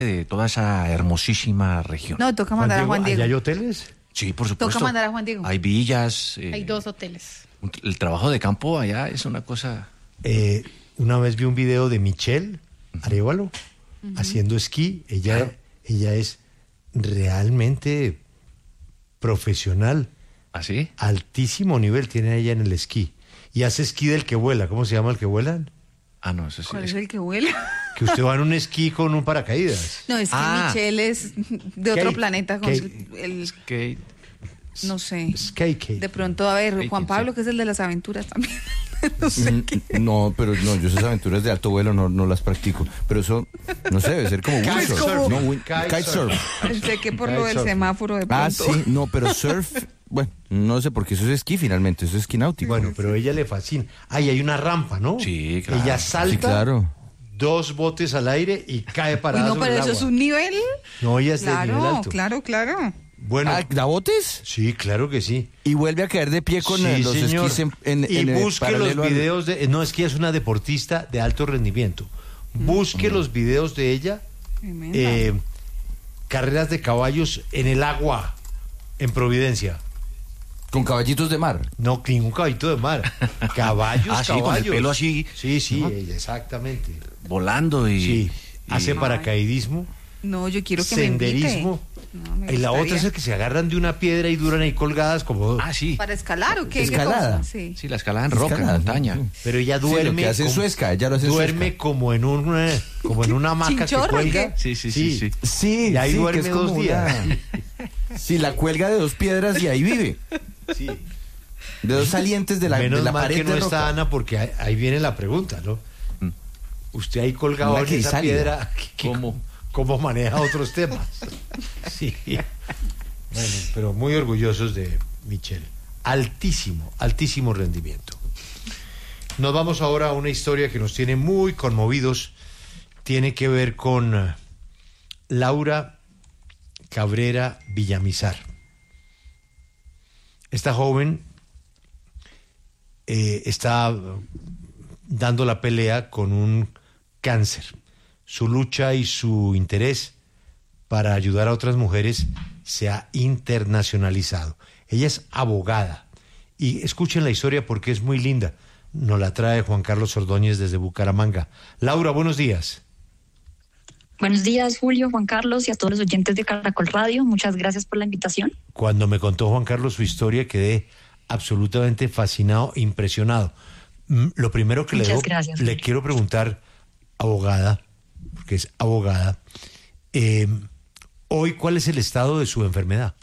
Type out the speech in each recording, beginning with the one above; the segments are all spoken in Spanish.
de toda esa hermosísima región. No, toca mandar a Juan Diego. ¿Allá hay hoteles? Sí, por supuesto. Toca mandar a Juan Diego. Hay villas. Hay 2 hoteles. El trabajo de campo allá es una cosa... Una vez vi un video de Michelle Arévalo haciendo esquí. Ella es realmente profesional. ¿Ah, sí? Altísimo nivel tiene ella en el esquí. Y hace esquí del que vuela. ¿Cómo se llama el que vuelan? Ah, no, eso sí. ¿Cuál es el que vuela? Que usted va en un esquí con un paracaídas. No, es que Michelle es de otro planeta. Con el, Que... no sé. Skate. De pronto, a ver, Juan Pablo, que es el de las aventuras también. No sé qué. No, pero no, yo esas aventuras de alto vuelo no las practico. Pero eso, no sé, debe ser como windsurf. No, kitesurf. Pensé que por lo del semáforo de pronto. Ah, sí, no, pero surf, bueno, no sé, porque eso es esquí finalmente, eso es esquí náutico. Bueno, pero a ella le fascina. Ay, hay una rampa, ¿no? Sí, claro. Ella salta, Sí, claro. 2 botes al aire y cae Uy, parada no, sobre pero el eso agua. es un nivel. No, ella es de nivel Claro, alto. claro. Bueno, ¿Da botes? sí, claro que sí. Y vuelve a caer de pie con Sí, los señor. esquís y en busque los paralelo al- videos de... No, es que ella es una deportista de alto rendimiento. Busque los videos de ella. Tremenda. Carreras de caballos en el agua, en Providencia. con caballitos de mar. No, ningún caballito de mar. Caballos, Ah, sí, con el pelo así. Sí, ¿no? ella, exactamente. Volando y... Sí, y- hace paracaidismo, No, yo quiero que me senderismo. invite. No, me Y la gustaría. otra es el que se agarran de una piedra y duran ahí colgadas como... Ah, sí. ¿Para escalar o qué? Escalada. ¿Qué cosa? Sí. Sí, la escalada en roca, en Escalada, montaña. sí. Pero ella Sí, lo duerme... que hace en como- Suezca, ella lo hace en duerme Suezca. como en una hamaca que ¿Chinchorro o cuelga. qué? Sí. Sí, Y ahí sí, duerme que es como 2 días. Sí, la cuelga de 2 piedras y ahí vive. Sí. De 2 salientes de la, Menos de la mal pared que no de está roca. Ana, porque ahí viene la pregunta, ¿no? Usted ahí colgado Una en esa crisálida. piedra, ¿Cómo? ¿cómo maneja otros temas? Sí. Bueno, pero muy orgullosos de Michelle. Altísimo rendimiento. Nos vamos ahora a una historia que nos tiene muy conmovidos. Tiene que ver con Laura Cabrera Villamizar. Esta joven está dando la pelea con un cáncer. Su lucha y su interés para ayudar a otras mujeres se ha internacionalizado. Ella es abogada y escuchen la historia porque es muy linda. Nos la trae Juan Carlos Ordóñez desde Bucaramanga. Laura, buenos días. Buenos días, Julio, Juan Carlos y a todos los oyentes de Caracol Radio. Muchas gracias por la invitación. Cuando me contó Juan Carlos su historia quedé absolutamente fascinado, impresionado. Lo primero que Muchas gracias, le Julio. quiero preguntar, abogada, porque es abogada, hoy, ¿cuál es el estado de su enfermedad?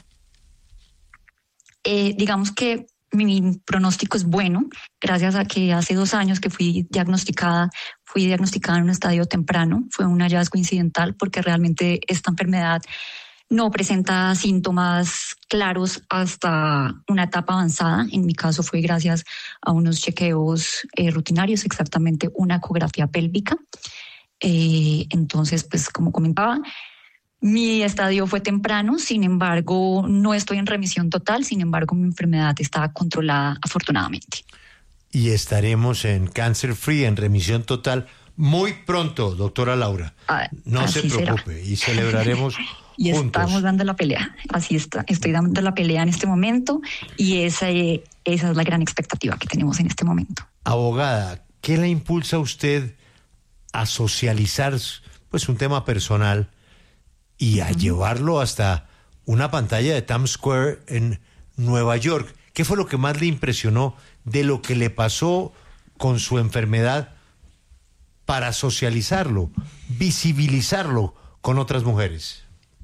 Digamos que mi pronóstico es bueno, gracias a que hace 2 años que fui diagnosticada en un estadio temprano. Fue un hallazgo incidental porque realmente esta enfermedad no presenta síntomas claros hasta una etapa avanzada. En mi caso fue gracias a unos chequeos rutinarios, exactamente una ecografía pélvica. Entonces, pues como comentaba, mi estadio fue temprano, sin embargo, no estoy en remisión total, sin embargo, mi enfermedad está controlada afortunadamente. Y estaremos en Cancer Free, en remisión total, muy pronto, doctora Laura. No se Así será. preocupe y celebraremos Y juntos. estamos dando la pelea, así está, estoy dando la pelea en este momento y esa es la gran expectativa que tenemos en este momento. Abogada, ¿qué la impulsa a usted a socializar pues un tema personal y a llevarlo hasta una pantalla de Times Square en Nueva York? ¿Qué fue lo que más le impresionó de lo que le pasó con su enfermedad para socializarlo, visibilizarlo con otras mujeres?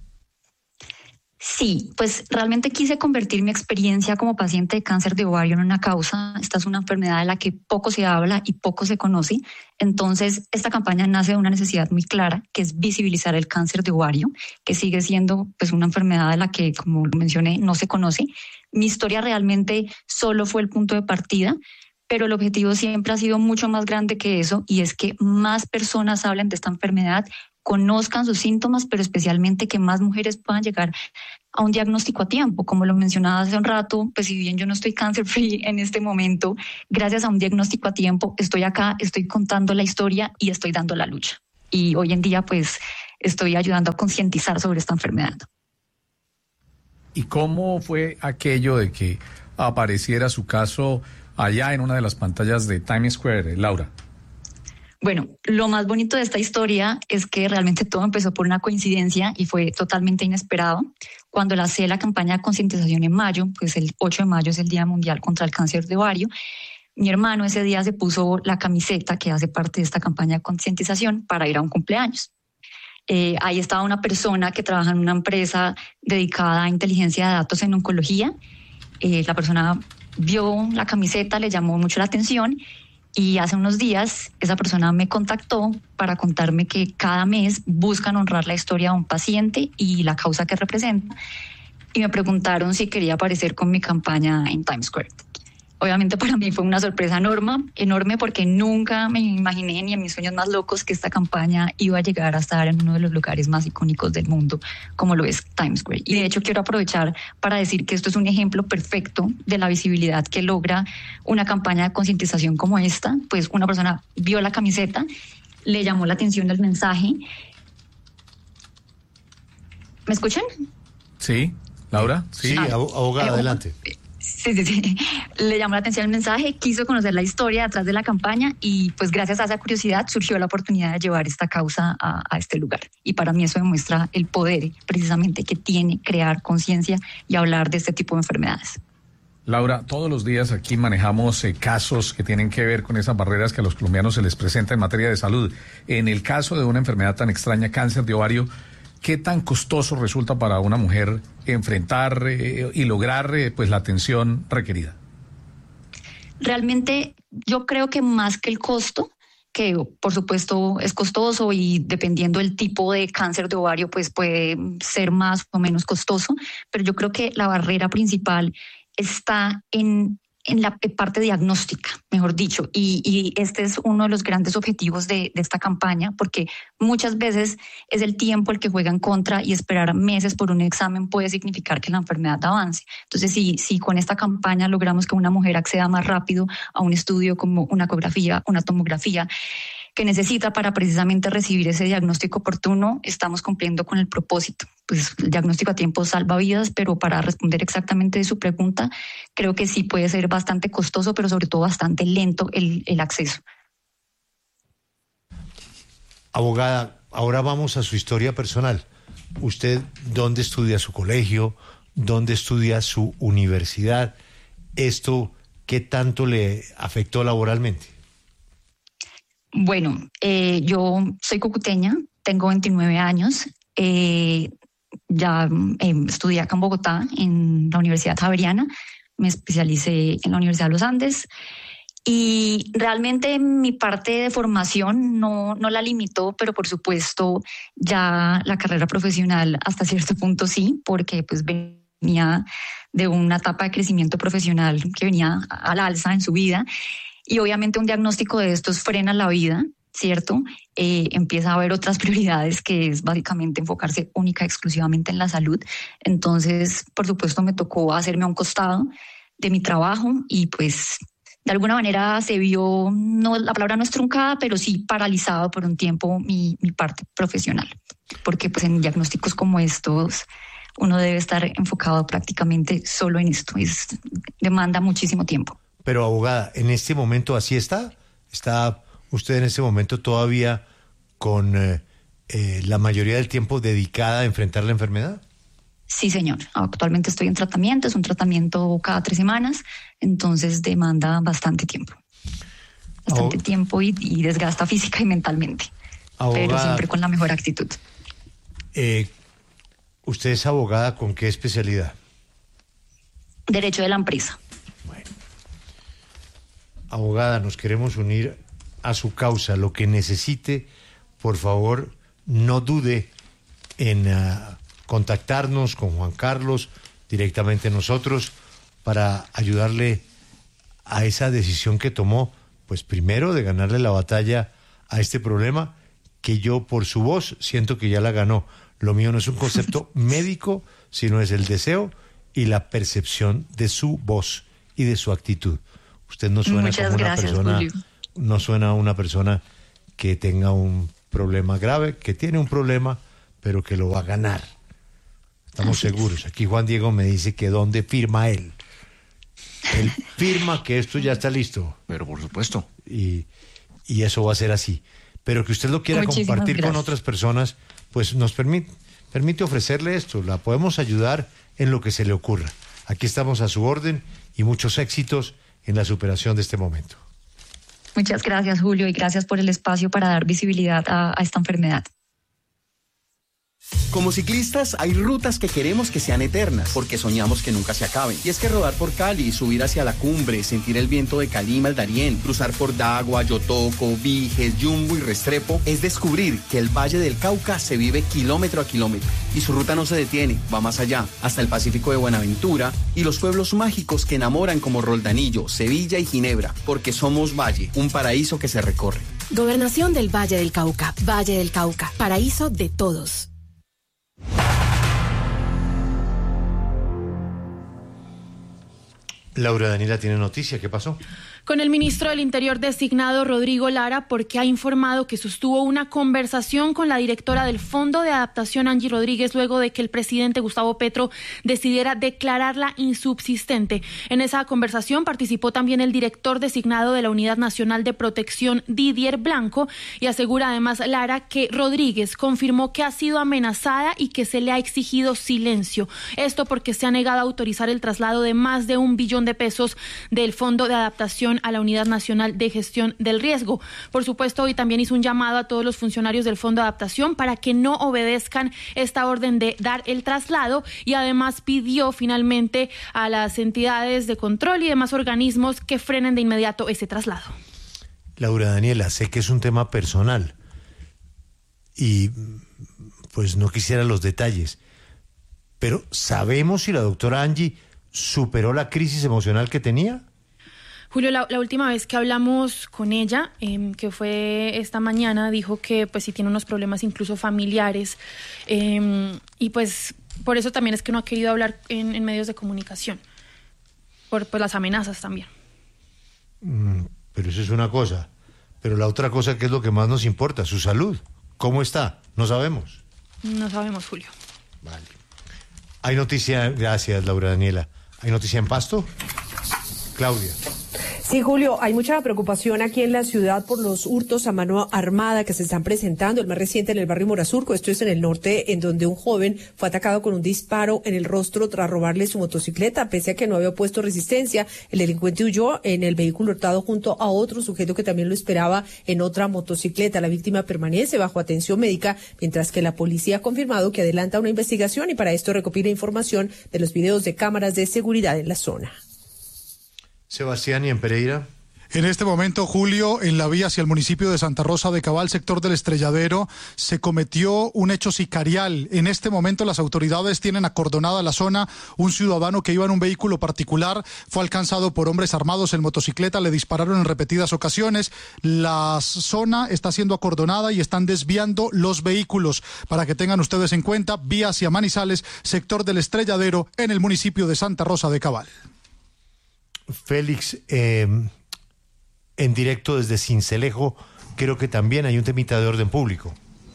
Sí, pues realmente quise convertir mi experiencia como paciente de cáncer de ovario en una causa. Esta es una enfermedad de la que poco se habla y poco se conoce. Entonces, esta campaña nace de una necesidad muy clara, que es visibilizar el cáncer de ovario, que sigue siendo pues una enfermedad de la que, como lo mencioné, no se conoce. Mi historia realmente solo fue el punto de partida, pero el objetivo siempre ha sido mucho más grande que eso, y es que más personas hablen de esta enfermedad, conozcan sus síntomas, pero especialmente que más mujeres puedan llegar a un diagnóstico a tiempo. Como lo mencionaba hace un rato, pues si bien yo no estoy cancer free en este momento, gracias a un diagnóstico a tiempo estoy acá, estoy contando la historia y estoy dando la lucha. Y hoy en día pues estoy ayudando a concientizar sobre esta enfermedad. ¿Y cómo fue aquello de que apareciera su caso allá en una de las pantallas de Times Square, Laura? Bueno, lo más bonito de esta historia es que realmente todo empezó por una coincidencia y fue totalmente inesperado. Cuando lancé la campaña de concientización en mayo, pues el 8 de mayo es el Día Mundial contra el Cáncer de Ovario, mi hermano ese día se puso la camiseta que hace parte de esta campaña de concientización para ir a un cumpleaños. Ahí estaba una persona que trabaja en una empresa dedicada a inteligencia de datos en oncología. La persona vio la camiseta, le llamó mucho la atención y hace unos días esa persona me contactó para contarme que cada mes buscan honrar la historia de un paciente y la causa que representa, y me preguntaron si quería aparecer con mi campaña en Times Square. Obviamente para mí fue una sorpresa enorme porque nunca me imaginé ni en mis sueños más locos que esta campaña iba a llegar a estar en uno de los lugares más icónicos del mundo, como lo es Times Square. Y de hecho quiero aprovechar para decir que esto es un ejemplo perfecto de la visibilidad que logra una campaña de concientización como esta. Pues una persona vio la camiseta, le llamó la atención el mensaje. ¿Me escuchan? Sí, Laura. Sí, abogada, adelante. Sí. Le llamó la atención el mensaje, quiso conocer la historia detrás de la campaña y pues gracias a esa curiosidad surgió la oportunidad de llevar esta causa a este lugar. Y para mí eso demuestra el poder precisamente que tiene crear conciencia y hablar de este tipo de enfermedades. Laura, todos los días aquí manejamos casos que tienen que ver con esas barreras que a los colombianos se les presenta en materia de salud. En el caso de una enfermedad tan extraña, cáncer de ovario, ¿qué tan costoso resulta para una mujer enfrentar y lograr pues la atención requerida? Realmente yo creo que más que el costo, que por supuesto es costoso y dependiendo del tipo de cáncer de ovario pues puede ser más o menos costoso, pero yo creo que la barrera principal está en la parte diagnóstica, mejor dicho, y este es uno de los grandes objetivos de esta campaña, porque muchas veces es el tiempo el que juega en contra y esperar meses por un examen puede significar que la enfermedad avance. Entonces, si con esta campaña logramos que una mujer acceda más rápido a un estudio como una ecografía, una tomografía, que necesita para precisamente recibir ese diagnóstico oportuno, estamos cumpliendo con el propósito. Pues el diagnóstico a tiempo salva vidas, pero para responder exactamente de su pregunta, creo que sí puede ser bastante costoso, pero sobre todo bastante lento el acceso. Abogada, ahora vamos a su historia personal. ¿Usted dónde estudia su colegio? ¿Dónde estudia su universidad? ¿Esto qué tanto le afectó laboralmente? Bueno, yo soy cucuteña, tengo 29 años, ya estudié acá en Bogotá, en la Universidad Javeriana, me especialicé en la Universidad de los Andes y realmente mi parte de formación no la limitó, pero por supuesto ya la carrera profesional hasta cierto punto sí, porque pues venía de una etapa de crecimiento profesional que venía al alza en su vida. Y obviamente un diagnóstico de estos frena la vida, ¿cierto? Empieza a haber otras prioridades que es básicamente enfocarse única y exclusivamente en la salud. Entonces, por supuesto, me tocó hacerme a un costado de mi trabajo y pues de alguna manera se vio, no, la palabra no es truncada, pero sí paralizado por un tiempo mi parte profesional. Porque pues en diagnósticos como estos uno debe estar enfocado prácticamente solo en esto. Demanda muchísimo tiempo. Pero abogada, ¿en este momento así está? ¿Está usted en este momento todavía con la mayoría del tiempo dedicada a enfrentar la enfermedad? Sí, señor. Actualmente estoy en tratamiento, es un tratamiento cada 3 semanas, entonces demanda bastante tiempo. Bastante tiempo y desgasta física y mentalmente, abogada, pero siempre con la mejor actitud. ¿Usted es abogada con qué especialidad? Derecho de la empresa. Abogada, nos queremos unir a su causa. Lo que necesite, por favor, no dude en contactarnos con Juan Carlos, directamente nosotros, para ayudarle a esa decisión que tomó, pues primero de ganarle la batalla a este problema, que yo por su voz siento que ya la ganó. Lo mío no es un concepto médico, sino es el deseo y la percepción de su voz y de su actitud. Usted no suena como una persona, no suena a una persona que tenga un problema grave, que tiene un problema, pero que lo va a ganar. Estamos seguros. Aquí Juan Diego me dice que dónde firma él. Él firma que esto ya está listo. Pero por supuesto. Y eso va a ser así. Pero que usted lo quiera Muchísimas compartir con gracias. otras personas, pues nos permite ofrecerle esto. La podemos ayudar en lo que se le ocurra. Aquí estamos a su orden y muchos éxitos en la superación de este momento. Muchas gracias, Julio, y gracias por el espacio para dar visibilidad a esta enfermedad. Como ciclistas, hay rutas que queremos que sean eternas, porque soñamos que nunca se acaben. Y es que rodar por Cali, subir hacia la cumbre, sentir el viento de Calima al Darién, cruzar por Dagua, Yotoco, Viges, Yumbo y Restrepo, es descubrir que el Valle del Cauca se vive kilómetro a kilómetro. Y su ruta no se detiene, va más allá, hasta el Pacífico de Buenaventura y los pueblos mágicos que enamoran como Roldanillo, Sevilla y Ginebra, porque somos Valle, un paraíso que se recorre. Gobernación del Valle del Cauca. Valle del Cauca, paraíso de todos. Laura Daniela tiene noticia, ¿qué pasó? Con el ministro del Interior designado, Rodrigo Lara, porque ha informado que sostuvo una conversación con la directora del Fondo de Adaptación, Angie Rodríguez, luego de que el presidente Gustavo Petro decidiera declararla insubsistente. En esa conversación participó también el director designado de la Unidad Nacional de Protección, Didier Blanco, y asegura además Lara que Rodríguez confirmó que ha sido amenazada y que se le ha exigido silencio. Esto porque se ha negado a autorizar el traslado de más de $1 billón del Fondo de Adaptación a la Unidad Nacional de Gestión del Riesgo. Por supuesto, hoy también hizo un llamado a todos los funcionarios del Fondo de Adaptación para que no obedezcan esta orden de dar el traslado, y además pidió finalmente a las entidades de control y demás organismos que frenen de inmediato ese traslado. Laura Daniela, sé que es un tema personal y pues no quisiera los detalles, pero ¿sabemos si la doctora Angie superó la crisis emocional que tenía? Julio, la última vez que hablamos con ella, que fue esta mañana, dijo que pues sí tiene unos problemas incluso familiares, y pues por eso también es que no ha querido hablar en medios de comunicación, por pues, las amenazas también. Pero eso es una cosa, pero la otra cosa, que es lo que más nos importa, su salud, ¿cómo está? No sabemos. No sabemos, Julio. Vale. Hay noticia, gracias Laura Daniela, ¿hay noticia en Pasto? Claudia. Sí, Julio, hay mucha preocupación aquí en la ciudad por los hurtos a mano armada que se están presentando. El más reciente en el barrio Morazurco, esto es en el norte, en donde un joven fue atacado con un disparo en el rostro tras robarle su motocicleta. Pese a que no había opuesto resistencia, el delincuente huyó en el vehículo hurtado junto a otro sujeto que también lo esperaba en otra motocicleta. La víctima permanece bajo atención médica, mientras que la policía ha confirmado que adelanta una investigación y para esto recopila información de los videos de cámaras de seguridad en la zona. Sebastián, ¿y en Pereira? En este momento, Julio, en la vía hacia el municipio de Santa Rosa de Cabal, sector del Estrelladero, se cometió un hecho sicarial. En este momento las autoridades tienen acordonada la zona. Un ciudadano que iba en un vehículo particular fue alcanzado por hombres armados en motocicleta, le dispararon en repetidas ocasiones. La zona está siendo acordonada y están desviando los vehículos. Para que tengan ustedes en cuenta, vía hacia Manizales, sector del Estrelladero, en el municipio de Santa Rosa de Cabal. Félix, en directo desde Sincelejo, creo que también hay un temita de orden público.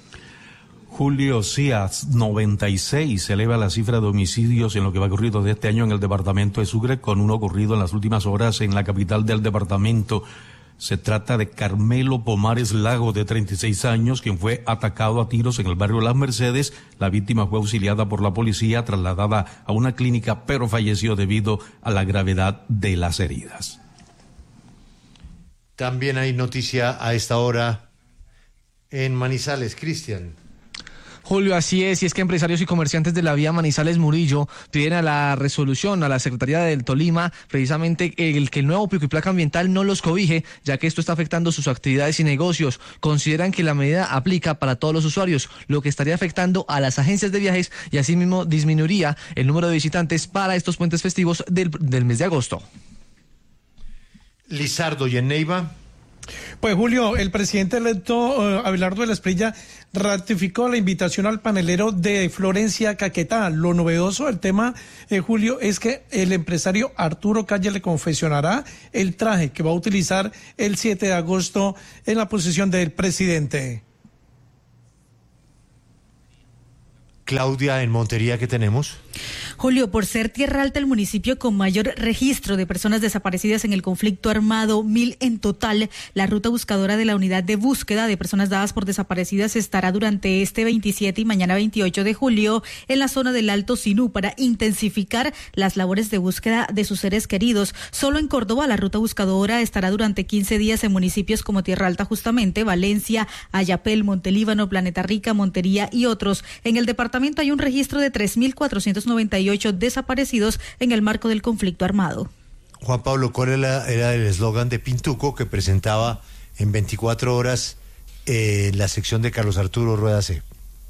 Julio, sí, a 96 se eleva la cifra de homicidios en lo que va ocurrido de este año en el departamento de Sucre, con uno ocurrido en las últimas horas en la capital del departamento. Se trata de Carmelo Pomares Lago, de 36 años, quien fue atacado a tiros en el barrio Las Mercedes. La víctima fue auxiliada por la policía, trasladada a una clínica, pero falleció debido a la gravedad de las heridas. También hay noticia a esta hora en Manizales, Cristian. Julio, así es, y es que empresarios y comerciantes de la vía Manizales-Murillo piden a la resolución, a la Secretaría del Tolima, precisamente el que el nuevo pico y placa ambiental no los cobije, ya que esto está afectando sus actividades y negocios. Consideran que la medida aplica para todos los usuarios, lo que estaría afectando a las agencias de viajes y asimismo disminuiría el número de visitantes para estos puentes festivos del mes de agosto. Lizardo, y en Neiva. Pues Julio, el presidente electo Abelardo de la Espriella ratificó la invitación al panelero de Florencia Caquetá. Lo novedoso del tema, Julio, es que el empresario Arturo Calle le confeccionará el traje que va a utilizar el 7 de agosto en la posesión del presidente. Claudia, en Montería, ¿qué tenemos? Julio, por ser Tierra Alta el municipio con mayor registro de personas desaparecidas en el conflicto armado, 1.000 en total, la ruta buscadora de la unidad de búsqueda de personas dadas por desaparecidas estará durante este 27 y mañana 28 de julio en la zona del Alto Sinú para intensificar las labores de búsqueda de sus seres queridos. Solo en Córdoba la ruta buscadora estará durante 15 días en municipios como Tierra Alta justamente, Valencia, Ayapel, Montelíbano, Planeta Rica, Montería y otros. En el departamento hay un registro de 3.498 desaparecidos en el marco del conflicto armado. Juan Pablo, ¿cuál era el eslogan de Pintuco que presentaba en 24 horas la sección de Carlos Arturo Rueda C?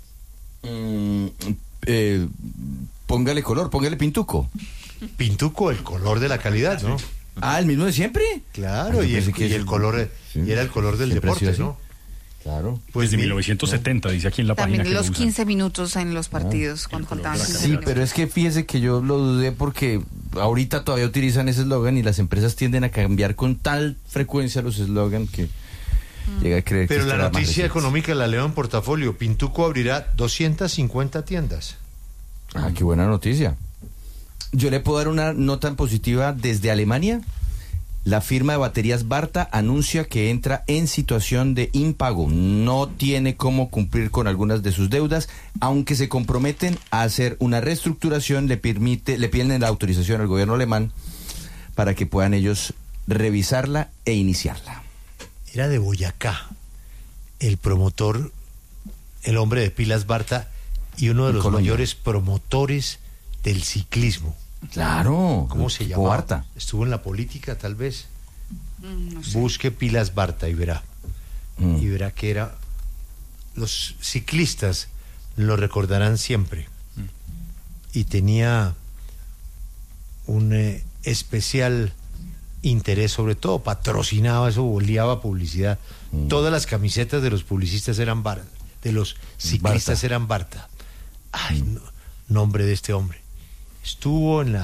Póngale color, póngale Pintuco. Pintuco, el color de la calidad, ¿no? ¿El mismo de siempre? Claro, y el color, sí, y era el color del deporte, ¿no? Claro. Pues desde 1970, dice aquí en la página. También que los 15 minutos en los partidos, cuando faltaban 15 minutos. Pero es que fíjese que yo lo dudé porque ahorita todavía utilizan ese eslogan y las empresas tienden a cambiar con tal frecuencia los eslogans que llega a creer pero que... Pero la noticia económica la leo en portafolio. Pintuco abrirá 250 tiendas. Qué buena noticia. Yo le puedo dar una nota positiva desde Alemania. La firma de baterías Barta anuncia que entra en situación de impago. No tiene cómo cumplir con algunas de sus deudas, aunque se comprometen a hacer una reestructuración, le piden la autorización al gobierno alemán para que puedan ellos revisarla e iniciarla. Era de Boyacá, el promotor, el hombre de pilas Barta y uno de los mayores promotores del ciclismo. Claro. ¿Cómo se llama? Barta. Estuvo en la política, tal vez. No sé. Busque pilas Barta y verá. Y verá que era... Los ciclistas lo recordarán siempre. Y tenía un especial interés, sobre todo patrocinaba eso, liaba publicidad. Todas las camisetas de los publicistas eran Barta, de los ciclistas eran Barta. Ay, nombre de este hombre. Estuvo en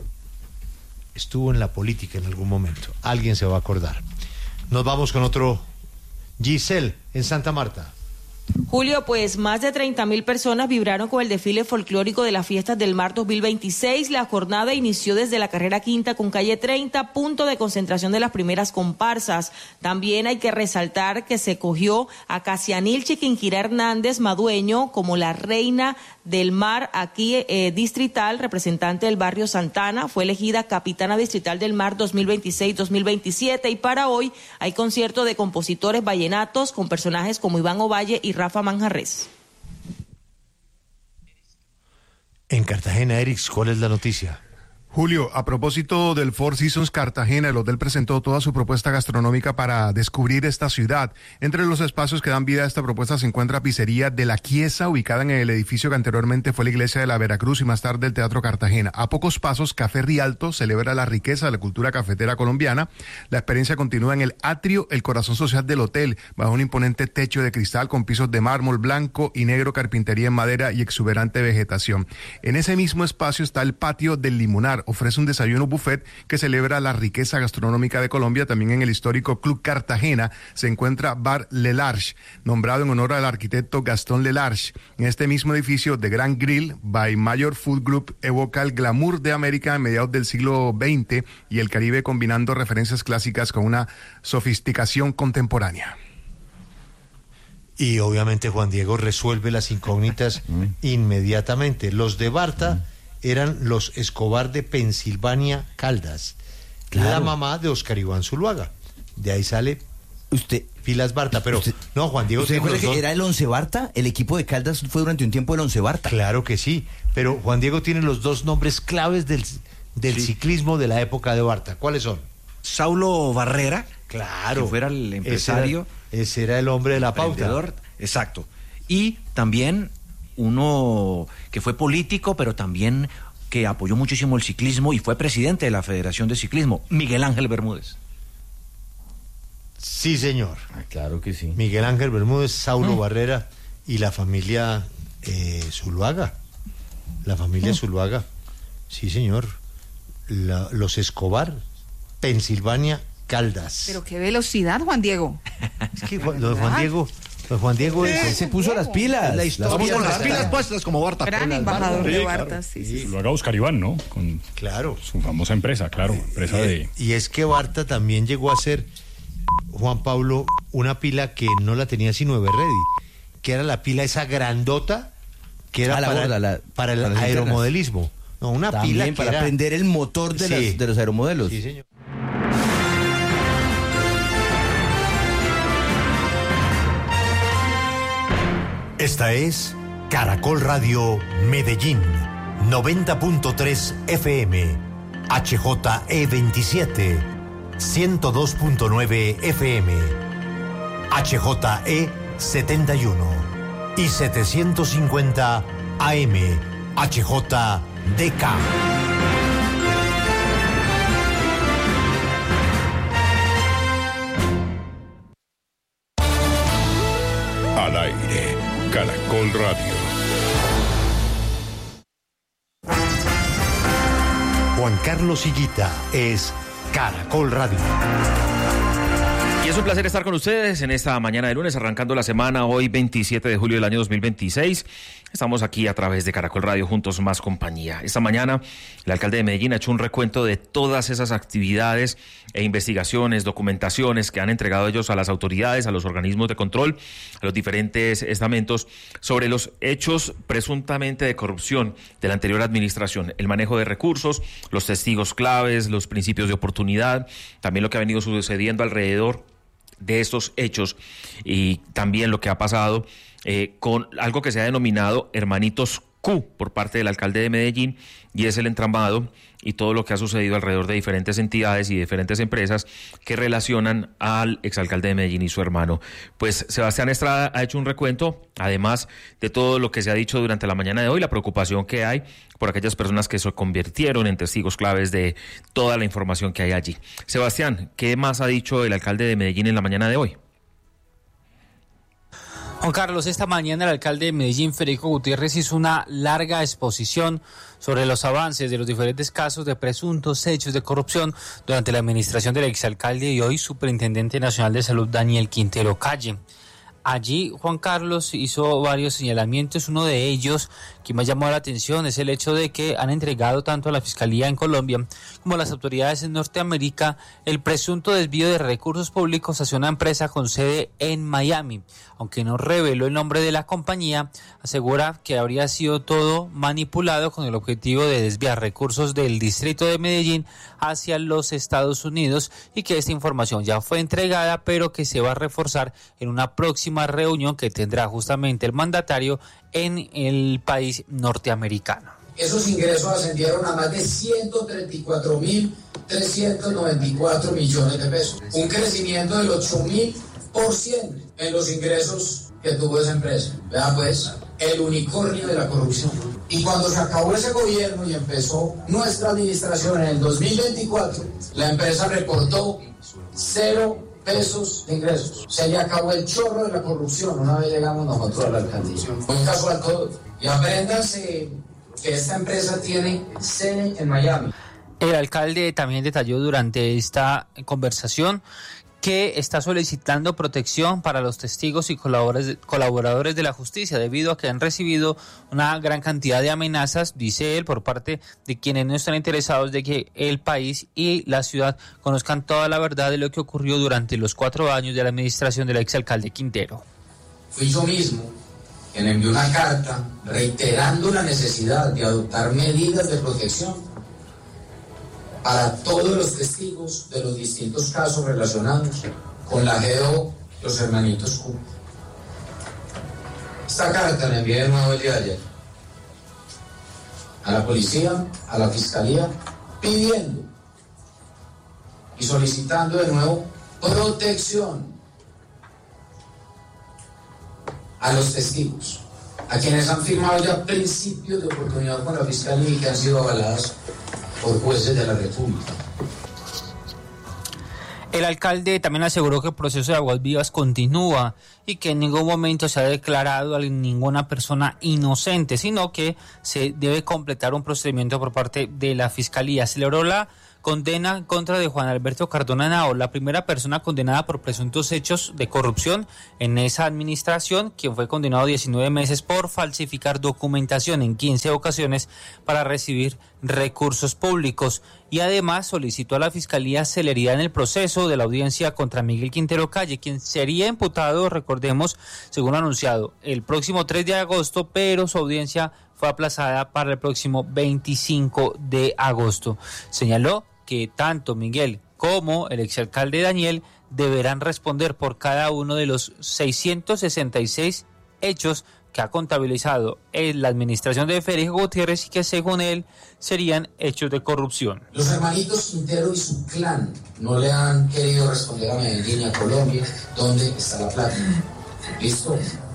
la política en algún momento. Alguien se va a acordar. Nos vamos con otro. Giselle, en Santa Marta. Julio, pues más de 30.000 personas vibraron con el desfile folclórico de las Fiestas del Mar 2026. La jornada inició desde la carrera quinta con calle 30, punto de concentración de las primeras comparsas. También hay que resaltar que se cogió a Casianil Chiquinquirá Hernández Madueño como la reina del mar aquí distrital, representante del barrio Santana. Fue elegida capitana distrital del mar 2026-2027 y para hoy hay concierto de compositores vallenatos con personajes como Iván Ovalle y Rafa Manjarres. En Cartagena, Erix, ¿cuál es la noticia? Julio, a propósito del Four Seasons Cartagena, el hotel presentó toda su propuesta gastronómica para descubrir esta ciudad. Entre los espacios que dan vida a esta propuesta se encuentra Pizzería de la Chiesa, ubicada en el edificio que anteriormente fue la iglesia de la Veracruz y más tarde el Teatro Cartagena. A pocos pasos, Café Rialto celebra la riqueza de la cultura cafetera colombiana. La experiencia continúa en el atrio, el corazón social del hotel, bajo un imponente techo de cristal con pisos de mármol blanco y negro, carpintería en madera y exuberante vegetación. En ese mismo espacio está el patio del Limonar. Ofrece un desayuno buffet que celebra la riqueza gastronómica de Colombia. También en el histórico Club Cartagena se encuentra Bar Le Large, nombrado en honor al arquitecto Gastón Le Large. En este mismo edificio, The Grand Grill by Mayor Food Group evoca el glamour de América en mediados del siglo XX y el Caribe, combinando referencias clásicas con una sofisticación contemporánea. Y obviamente Juan Diego resuelve las incógnitas inmediatamente. Los de Barta eran los Escobar de Pensilvania Caldas, la mamá de Oscar Iván Zuluaga. De ahí sale Pilas Barta, pero no, Juan Diego ¿usted recuerda que era el Once Barta? El equipo de Caldas fue durante un tiempo el Once Barta. Claro que sí, pero Juan Diego tiene los dos nombres claves del ciclismo de la época de Barta. ¿Cuáles son? Saulo Barrera, claro, que fuera el empresario. Ese era el hombre de la pauta. Exacto. Y también uno que fue político, pero también que apoyó muchísimo el ciclismo y fue presidente de la Federación de Ciclismo, Miguel Ángel Bermúdez. Sí, señor. Claro que sí. Miguel Ángel Bermúdez, Saulo Barrera y la familia Zuluaga. La familia Zuluaga. Sí, señor. Los Escobar, Pensilvania Caldas. Pero qué velocidad, Juan Diego. Es que Juan Diego Pues Juan Diego se puso las pilas. La historia Vamos con las pilas puestas como Barta. Gran embajador de Barta, sí. Lo haga Oscar Iván, ¿no? Con su famosa empresa, claro. Y es que Barta también llegó a ser, Juan Pablo, una pila que no la tenía sino Everready, que era la pila esa grandota que era para el aeromodelismo. No, una también pila que para era... prender el motor de los aeromodelos. Sí, señor. Esta es Caracol Radio Medellín, 90.3 FM, HJE27, 102.9 FM, HJE71 y 750 AM, HJDK. Al aire, Caracol Radio. Juan Carlos Higuita es Caracol Radio. Y es un placer estar con ustedes en esta mañana de lunes, arrancando la semana, hoy 27 de julio del año 2026. Estamos aquí a través de Caracol Radio, juntos más compañía. Esta mañana, el alcalde de Medellín ha hecho un recuento de todas esas actividades e investigaciones, documentaciones que han entregado ellos a las autoridades, a los organismos de control, a los diferentes estamentos, sobre los hechos presuntamente de corrupción de la anterior administración, el manejo de recursos, los testigos claves, los principios de oportunidad, también lo que ha venido sucediendo alrededor de estos hechos y también lo que ha pasado con algo que se ha denominado hermanitos Q por parte del alcalde de Medellín, y es el entramado y todo lo que ha sucedido alrededor de diferentes entidades y diferentes empresas que relacionan al exalcalde de Medellín y su hermano. Pues Sebastián Estrada ha hecho un recuento, además de todo lo que se ha dicho durante la mañana de hoy, la preocupación que hay por aquellas personas que se convirtieron en testigos claves de toda la información que hay allí. Sebastián, ¿qué más ha dicho el alcalde de Medellín en la mañana de hoy? Juan Carlos, esta mañana el alcalde de Medellín, Federico Gutiérrez, hizo una larga exposición sobre los avances de los diferentes casos de presuntos hechos de corrupción durante la administración del exalcalde y hoy superintendente nacional de salud, Daniel Quintero Calle. Allí Juan Carlos hizo varios señalamientos. Uno de ellos que me llamó la atención es el hecho de que han entregado tanto a la Fiscalía en Colombia como a las autoridades en Norteamérica el presunto desvío de recursos públicos hacia una empresa con sede en Miami. Aunque no reveló el nombre de la compañía, asegura que habría sido todo manipulado con el objetivo de desviar recursos del distrito de Medellín hacia los Estados Unidos y que esta información ya fue entregada, pero que se va a reforzar en una próxima reunión que tendrá justamente el mandatario en el país norteamericano. Esos ingresos ascendieron a más de 134.394 millones de pesos, un crecimiento del 8.000% en los ingresos que tuvo esa empresa. Vea pues, el unicornio de la corrupción. Y cuando se acabó ese gobierno y empezó nuestra administración en el 2024, la empresa reportó 0 pesos de ingresos. Se le acabó el chorro de la corrupción una vez llegamos nosotros a la alcaldía. Muy casual todo. Y apréndanse que esta empresa tiene sede en Miami. El alcalde también detalló durante esta conversación que está solicitando protección para los testigos y colaboradores de la justicia debido a que han recibido una gran cantidad de amenazas, dice él, por parte de quienes no están interesados de que el país y la ciudad conozcan toda la verdad de lo que ocurrió durante los 4 años de la administración del exalcalde Quintero. Fui yo mismo quien envió una carta reiterando la necesidad de adoptar medidas de protección para todos los testigos de los distintos casos relacionados con la GEO, los hermanitos Q. Esta carta la envié de nuevo el día de ayer a la policía, a la fiscalía, pidiendo y solicitando de nuevo protección a los testigos, a quienes han firmado ya principios de oportunidad con la fiscalía y que han sido avaladas por jueces de la República. El alcalde también aseguró que el proceso de Aguas Vivas continúa y y que en ningún momento se ha declarado a ninguna persona inocente, sino que se debe completar un procedimiento por parte de la Fiscalía. Celebró la condena en contra de Juan Alberto Cardona Henao, la primera persona condenada por presuntos hechos de corrupción en esa administración, quien fue condenado a 19 meses por falsificar documentación en 15 ocasiones para recibir recursos públicos, y además solicitó a la Fiscalía celeridad en el proceso de la audiencia contra Miguel Quintero Calle, quien sería imputado, recordemos, según anunciado, el próximo 3 de agosto, pero su audiencia fue aplazada para el próximo 25 de agosto. Señaló que tanto Miguel como el exalcalde Daniel deberán responder por cada uno de los 666 hechos que ha contabilizado en la administración de Federico Gutiérrez y que según él serían hechos de corrupción. Los hermanitos Quintero y su clan no le han querido responder a Medellín y a Colombia dónde está la plata. ¿Listo?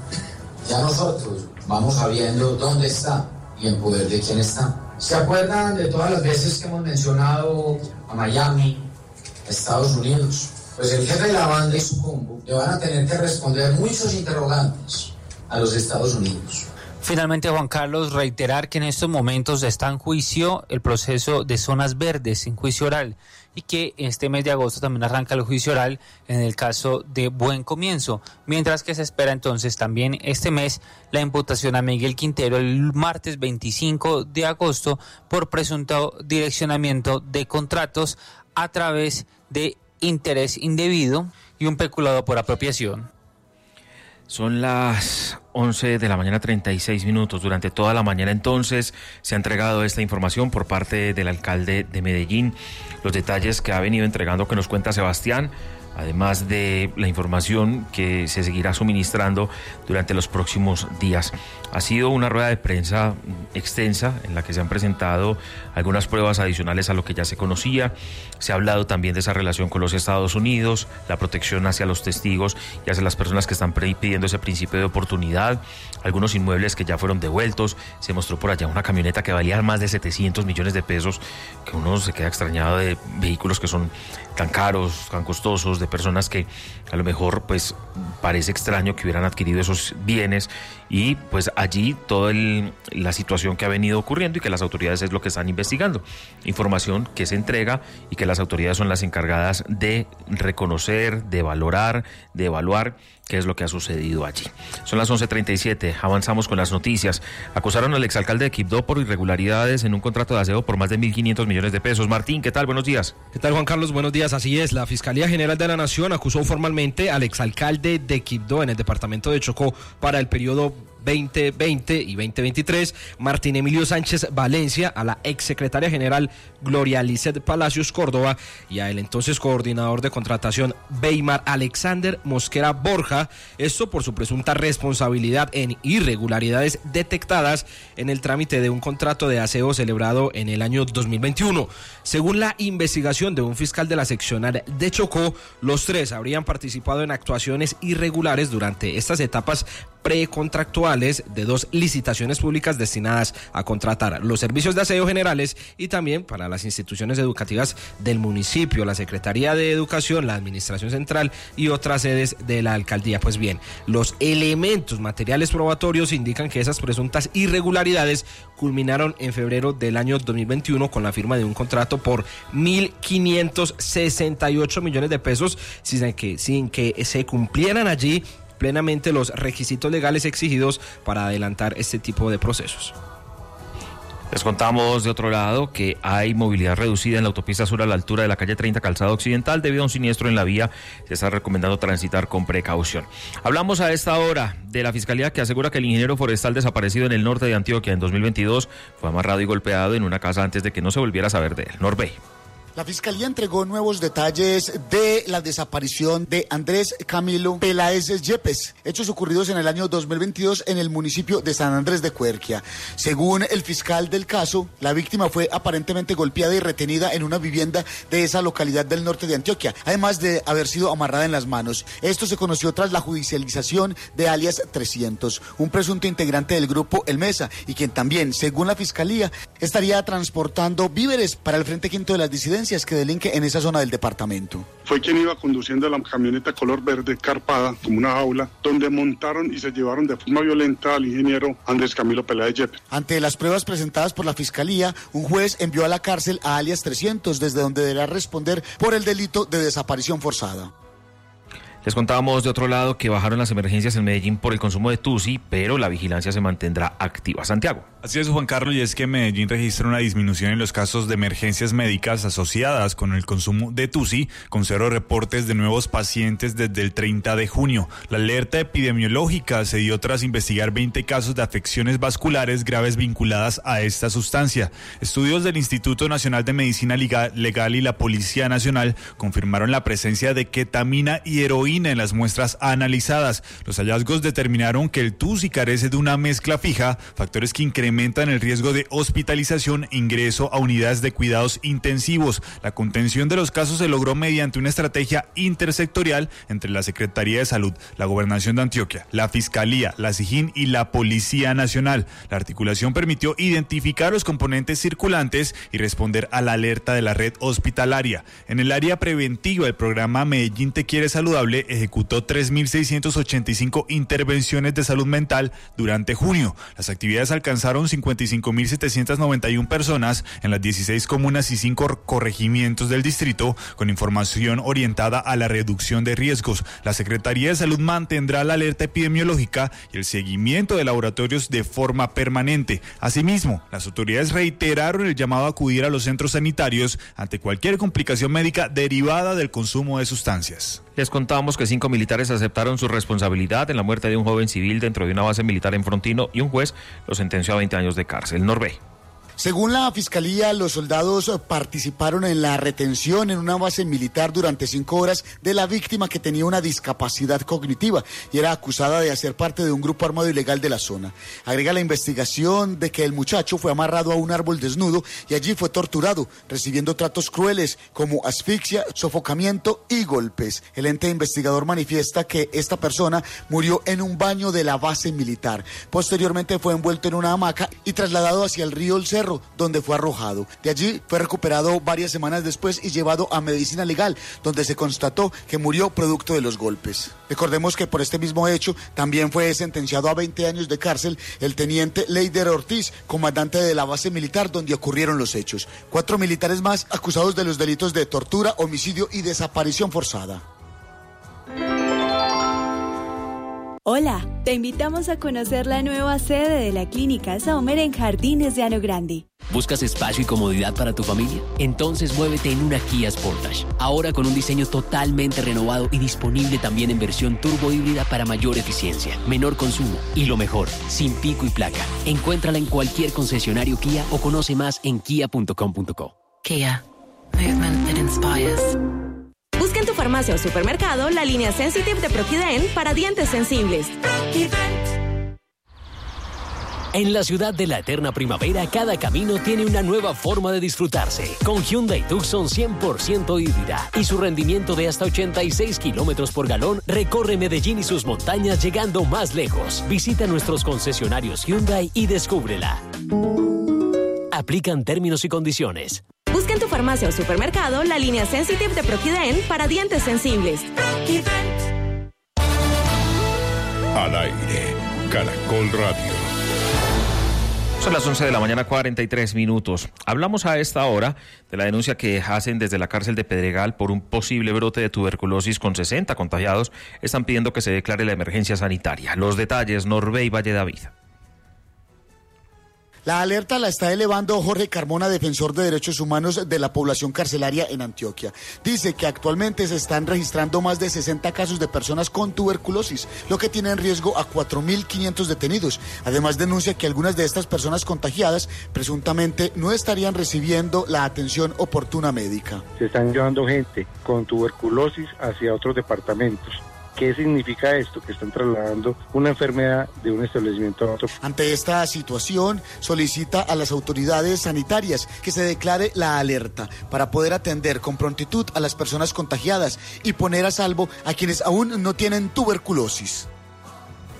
Ya nosotros vamos sabiendo dónde está y en poder de quién está. ¿Se acuerdan de todas las veces que hemos mencionado a Miami, a Estados Unidos? Pues el jefe de la banda y su combo le van a tener que responder muchos interrogantes a los Estados Unidos. Finalmente, Juan Carlos, reiterar que en estos momentos está en juicio el proceso de zonas verdes en juicio oral y que este mes de agosto también arranca el juicio oral en el caso de Buen Comienzo, mientras que se espera entonces también este mes la imputación a Miguel Quintero el martes 25 de agosto por presunto direccionamiento de contratos a través de interés indebido y un peculado por apropiación. Son las 11 de la mañana, 36 minutos. Durante toda la mañana entonces se ha entregado esta información por parte del alcalde de Medellín. Los detalles que ha venido entregando, que nos cuenta Sebastián, además de la información que se seguirá suministrando durante los próximos días. Ha sido una rueda de prensa extensa en la que se han presentado algunas pruebas adicionales a lo que ya se conocía. Se ha hablado también de esa relación con los Estados Unidos, la protección hacia los testigos y hacia las personas que están pidiendo ese principio de oportunidad, algunos inmuebles que ya fueron devueltos. Se mostró por allá una camioneta que valía más de 700 millones de pesos, que uno se queda extrañado de vehículos que son tan caros, tan costosos, de personas que a lo mejor pues parece extraño que hubieran adquirido esos bienes, y pues allí toda la situación que ha venido ocurriendo y que las autoridades es lo que están investigando. Información que se entrega y que las autoridades son las encargadas de reconocer, de valorar, de evaluar qué es lo que ha sucedido allí. Son las 11:37, avanzamos con las noticias. Acusaron al exalcalde de Quibdó por irregularidades en un contrato de aseo por más de 1.500 millones de pesos. Martín, ¿qué tal? Buenos días. ¿Qué tal, Juan Carlos? Buenos días. Así es, la Fiscalía General de la Nación acusó formalmente al exalcalde de Quibdó en el departamento de Chocó para el periodo 2020 y 2023, Martín Emilio Sánchez Valencia, a la exsecretaria general Gloria Lizeth Palacios Córdoba y al entonces coordinador de contratación Weimar Alexander Mosquera Borja, esto por su presunta responsabilidad en irregularidades detectadas en el trámite de un contrato de aseo celebrado en el año 2021. Según la investigación de un fiscal de la seccional de Chocó, los tres habrían participado en actuaciones irregulares durante estas etapas precontractuales de 2 licitaciones públicas destinadas a contratar los servicios de aseo generales y también para las instituciones educativas del municipio, la Secretaría de Educación, la Administración Central y otras sedes de la alcaldía. Pues bien, los elementos materiales probatorios indican que esas presuntas irregularidades culminaron en febrero del año 2021 con la firma de un contrato por 1.568 millones de pesos sin que se cumplieran allí plenamente los requisitos legales exigidos para adelantar este tipo de procesos. Les contamos de otro lado que hay movilidad reducida en la autopista sur a la altura de la calle 30 Calzada Occidental debido a un siniestro en la vía. Se está recomendando transitar con precaución. Hablamos a esta hora de la Fiscalía, que asegura que el ingeniero forestal desaparecido en el norte de Antioquia en 2022 fue amarrado y golpeado en una casa antes de que no se volviera a saber de él. Norbey. La Fiscalía entregó nuevos detalles de la desaparición de Andrés Camilo Peláez Yepes, hechos ocurridos en el año 2022 en el municipio de San Andrés de Cuerquia. Según el fiscal del caso, la víctima fue aparentemente golpeada y retenida en una vivienda de esa localidad del norte de Antioquia, además de haber sido amarrada en las manos. Esto se conoció tras la judicialización de alias 300, un presunto integrante del grupo El Mesa, y quien también, según la Fiscalía, estaría transportando víveres para el Frente Quinto de las Disidencias evidencias que delinque en esa zona del departamento. Fue quien iba conduciendo la camioneta color verde carpada, como una jaula, donde montaron y se llevaron de forma violenta al ingeniero Andrés Camilo Peláez Yepes. Ante las pruebas presentadas por la Fiscalía, un juez envió a la cárcel a alias 300, desde donde deberá responder por el delito de desaparición forzada. Les contábamos de otro lado que bajaron las emergencias en Medellín por el consumo de tusi, pero la vigilancia se mantendrá activa. Santiago. Así es, Juan Carlos, y es que Medellín registra una disminución en los casos de emergencias médicas asociadas con el consumo de tusi, con 0 reportes de nuevos pacientes desde el 30 de junio. La alerta epidemiológica se dio tras investigar 20 casos de afecciones vasculares graves vinculadas a esta sustancia. Estudios del Instituto Nacional de Medicina Legal y la Policía Nacional confirmaron la presencia de ketamina y heroína en las muestras analizadas. Los hallazgos determinaron que el tusi carece de una mezcla fija, factores que incrementan el riesgo de hospitalización e ingreso a unidades de cuidados intensivos. La contención de los casos se logró mediante una estrategia intersectorial entre la Secretaría de Salud, la Gobernación de Antioquia, la Fiscalía, la SIJIN y la Policía Nacional. La articulación permitió identificar los componentes circulantes y responder a la alerta de la red hospitalaria. En el área preventiva, el programa Medellín Te Quiere Saludable ejecutó 3.685 intervenciones de salud mental durante junio. Las actividades alcanzaron 55.791 personas en las 16 comunas y 5 corregimientos del distrito, con información orientada a la reducción de riesgos. La Secretaría de Salud mantendrá la alerta epidemiológica y el seguimiento de laboratorios de forma permanente. Asimismo, las autoridades reiteraron el llamado a acudir a los centros sanitarios ante cualquier complicación médica derivada del consumo de sustancias. Les contamos que 5 militares aceptaron su responsabilidad en la muerte de un joven civil dentro de una base militar en Frontino y un juez lo sentenció a 20 años de cárcel. Norbe. Según la Fiscalía, los soldados participaron en la retención en una base militar durante 5 horas de la víctima, que tenía una discapacidad cognitiva y era acusada de hacer parte de un grupo armado ilegal de la zona. Agrega la investigación de que el muchacho fue amarrado a un árbol desnudo y allí fue torturado, recibiendo tratos crueles como asfixia, sofocamiento y golpes. El ente investigador manifiesta que esta persona murió en un baño de la base militar. Posteriormente fue envuelto en una hamaca y trasladado hacia el río El Cerro, donde fue arrojado. De allí fue recuperado varias semanas después y llevado a medicina legal, donde se constató que murió producto de los golpes. Recordemos que por este mismo hecho también fue sentenciado a 20 años de cárcel el teniente Leider Ortiz, comandante de la base militar donde ocurrieron los hechos. 4 militares más acusados de los delitos de tortura, homicidio y desaparición forzada. Hola, te invitamos a conocer la nueva sede de la Clínica Sommer en Jardines de Ano Grande. ¿Buscas espacio y comodidad para tu familia? Entonces muévete en una Kia Sportage. Ahora con un diseño totalmente renovado y disponible también en versión turbo híbrida para mayor eficiencia, menor consumo y lo mejor, sin pico y placa. Encuéntrala en cualquier concesionario Kia o conoce más en kia.com.co. Kia. Movement that inspires. Busca en tu farmacia o supermercado la línea Sensitive de Proquiden para dientes sensibles. En la ciudad de la eterna primavera, cada camino tiene una nueva forma de disfrutarse. Con Hyundai Tucson 100% híbrida y su rendimiento de hasta 86 kilómetros por galón, recorre Medellín y sus montañas llegando más lejos. Visita nuestros concesionarios Hyundai y descúbrela. Aplican términos y condiciones. Busca en tu farmacia o supermercado la línea Sensitive de Proquiden para dientes sensibles. Al aire, Caracol Radio. Son las 11 de la mañana, 43 minutos. Hablamos a esta hora de la denuncia que hacen desde la cárcel de Pedregal por un posible brote de tuberculosis con 60 contagiados. Están pidiendo que se declare la emergencia sanitaria. Los detalles, Norbey Valle David. La alerta la está elevando Jorge Carmona, defensor de derechos humanos de la población carcelaria en Antioquia. Dice que actualmente se están registrando más de 60 casos de personas con tuberculosis, lo que tiene en riesgo a 4.500 detenidos. Además denuncia que algunas de estas personas contagiadas presuntamente no estarían recibiendo la atención oportuna médica. Se están llevando gente con tuberculosis hacia otros departamentos. ¿Qué significa esto? Que están trasladando una enfermedad de un establecimiento a otro. Ante esta situación, solicita a las autoridades sanitarias que se declare la alerta para poder atender con prontitud a las personas contagiadas y poner a salvo a quienes aún no tienen tuberculosis.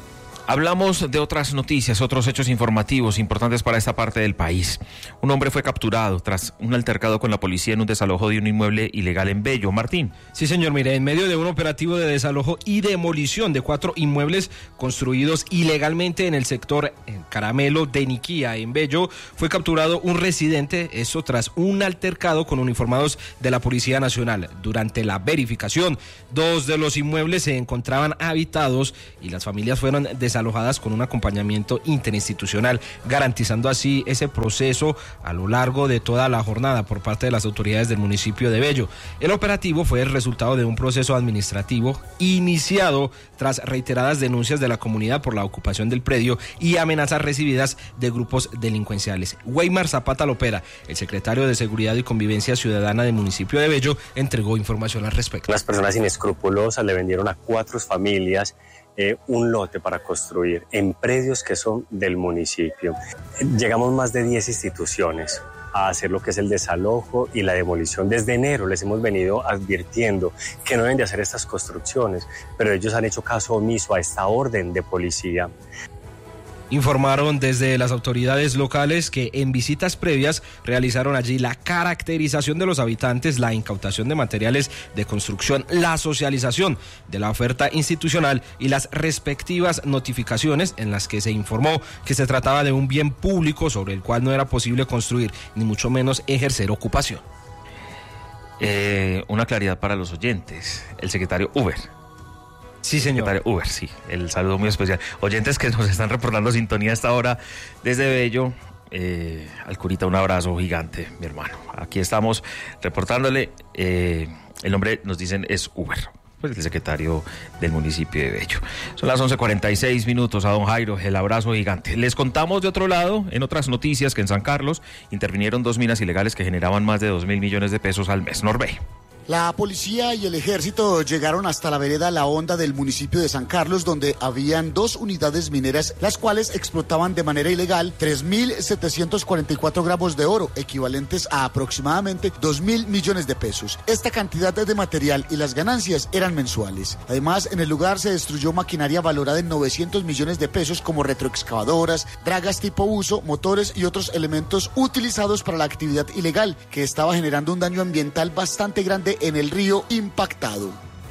Hablamos de otras noticias, otros hechos informativos importantes para esta parte del país. Un hombre fue capturado tras un altercado con la policía en un desalojo de un inmueble ilegal en Bello. Martín. Sí, señor, mire, en medio de un operativo de desalojo y demolición de 4 inmuebles construidos ilegalmente en el sector Caramelo de Niquía, en Bello, fue capturado un residente, eso tras un altercado con uniformados de la Policía Nacional. Durante la verificación, 2 de los inmuebles se encontraban habitados y las familias fueron desalojadas con un acompañamiento interinstitucional, garantizando así ese proceso a lo largo de toda la jornada por parte de las autoridades del municipio de Bello. El operativo fue el resultado de un proceso administrativo iniciado tras reiteradas denuncias de la comunidad por la ocupación del predio y amenazas recibidas de grupos delincuenciales. Weimar Zapata Lopera, el secretario de Seguridad y Convivencia Ciudadana del municipio de Bello, entregó información al respecto. Las personas inescrupulosas le vendieron a 4 familias un lote para construir en predios que son del municipio. Llegamos más de 10 instituciones a hacer lo que es el desalojo y la demolición. Desde enero les hemos venido advirtiendo que no deben de hacer estas construcciones, pero ellos han hecho caso omiso a esta orden de policía. Informaron desde las autoridades locales que en visitas previas realizaron allí la caracterización de los habitantes, la incautación de materiales de construcción, la socialización de la oferta institucional y las respectivas notificaciones en las que se informó que se trataba de un bien público sobre el cual no era posible construir, ni mucho menos ejercer ocupación. Una claridad para los oyentes. El secretario Uber. Sí, señor. Uber, sí, el saludo muy especial. Oyentes que nos están reportando sintonía a esta hora desde Bello, al curita un abrazo gigante, mi hermano. Aquí estamos reportándole, el nombre nos dicen es Uber, pues el secretario del municipio de Bello. Son las 11:46 a don Jairo, el abrazo gigante. Les contamos de otro lado, en otras noticias, que en San Carlos intervinieron 2 minas ilegales que generaban más de 2.000 millones de pesos al mes. Norbe. La policía y el ejército llegaron hasta la vereda La Honda del municipio de San Carlos, donde habían 2 unidades mineras, las cuales explotaban de manera ilegal 3.744 gramos de oro, equivalentes a aproximadamente 2.000 millones de pesos. Esta cantidad de material y las ganancias eran mensuales. Además, en el lugar se destruyó maquinaria valorada en 900 millones de pesos, como retroexcavadoras, dragas tipo uso, motores y otros elementos utilizados para la actividad ilegal, que estaba generando un daño ambiental bastante grande en el río impactado.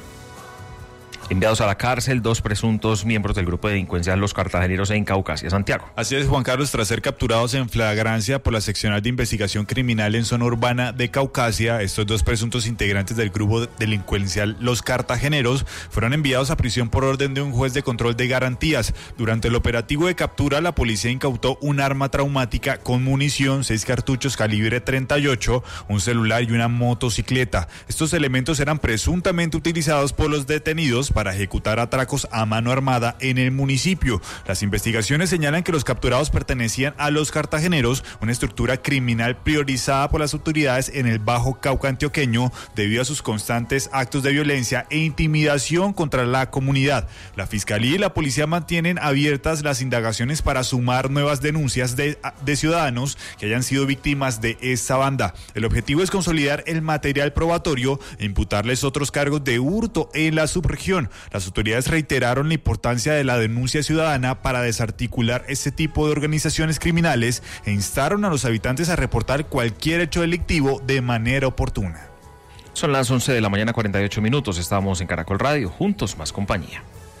Enviados a la cárcel 2 presuntos miembros del grupo de delincuencia Los Cartageneros en Caucasia, Santiago. Así es, Juan Carlos, tras ser capturados en flagrancia por la seccional de investigación criminal en zona urbana de Caucasia, estos 2 presuntos integrantes del grupo delincuencial Los Cartageneros fueron enviados a prisión por orden de un juez de control de garantías. Durante el operativo de captura, la policía incautó un arma traumática con munición, 6 cartuchos calibre 38, un celular y una motocicleta. Estos elementos eran presuntamente utilizados por los detenidos para ejecutar atracos a mano armada en el municipio. Las investigaciones señalan que los capturados pertenecían a Los Cartageneros, una estructura criminal priorizada por las autoridades en el Bajo Cauca antioqueño debido a sus constantes actos de violencia e intimidación contra la comunidad. La Fiscalía y la Policía mantienen abiertas las indagaciones para sumar nuevas denuncias de ciudadanos que hayan sido víctimas de esta banda. El objetivo es consolidar el material probatorio e imputarles otros cargos de hurto en la subregión. Las autoridades reiteraron la importancia de la denuncia ciudadana para desarticular este tipo de organizaciones criminales e instaron a los habitantes a reportar cualquier hecho delictivo de manera oportuna. Son las 11:48. Estamos en Caracol Radio, juntos más compañía.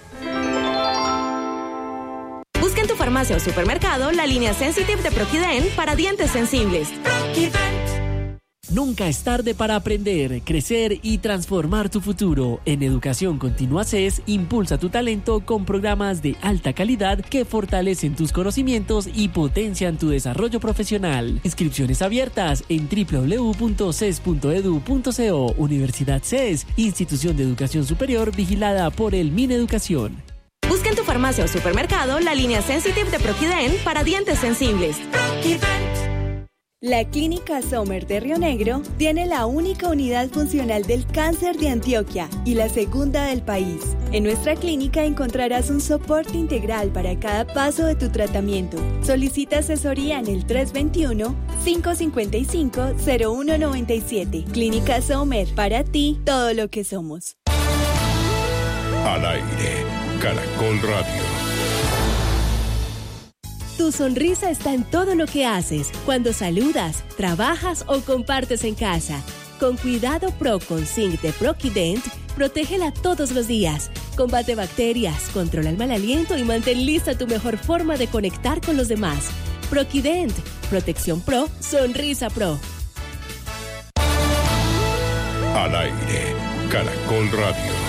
Busca en tu farmacia o supermercado la línea Sensitive de Proquiden para dientes sensibles. Nunca es tarde para aprender, crecer y transformar tu futuro. En Educación Continua CES, impulsa tu talento con programas de alta calidad que fortalecen tus conocimientos y potencian tu desarrollo profesional. Inscripciones abiertas en www.ces.edu.co. Universidad CES, institución de educación superior vigilada por el Mineducación. Busca en tu farmacia o supermercado la línea Sensitive de Proquiden para dientes sensibles. La Clínica Sommer de Río Negro tiene la única unidad funcional del cáncer de Antioquia y la segunda del país. En nuestra clínica encontrarás un soporte integral para cada paso de tu tratamiento. Solicita asesoría en el 321-555-0197. Clínica Sommer, para ti, todo lo que somos. Al aire, Caracol Radio. Tu sonrisa está en todo lo que haces, cuando saludas, trabajas o compartes en casa. Con Cuidado Pro con Zinc de Proquident, protégela todos los días. Combate bacterias, controla el mal aliento y mantén lista tu mejor forma de conectar con los demás. Proquident, protección pro, sonrisa pro. Al aire, Caracol Radio.